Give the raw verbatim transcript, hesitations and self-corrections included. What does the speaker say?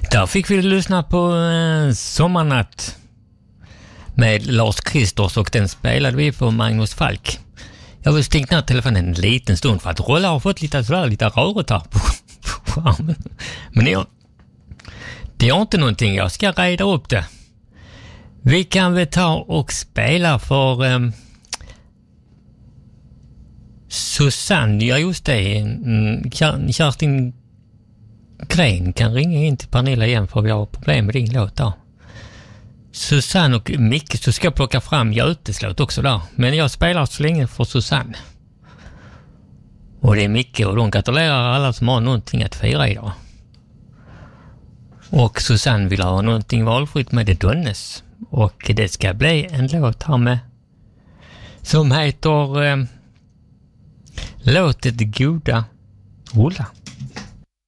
Där fick vi lyssna på eh, Sommarnatt med Lars Kristers, och den spelade vi på Magnus Falk. Jag vill stänga ner telefonen en liten stund för att Rolla har fått lite sådär, lite röret här på, på skärmen. Men jag, det är inte någonting, jag ska reda upp det. Vi kan väl ta och spela för eh, Susanne, ja just det, mm, Kerstin Gren kan ringa in till Pernilla igen för vi har problem med din låt där. Susanne och Micke, så ska jag plocka fram Götes låt också där. Men jag spelar så länge för Susanne. Och det är Micke, och de gratulerar alla som har någonting att fira idag. Och Susanne vill ha någonting valfritt med det Donnes. Och det ska bli en låt här med som heter eh, Låt det goda rulla.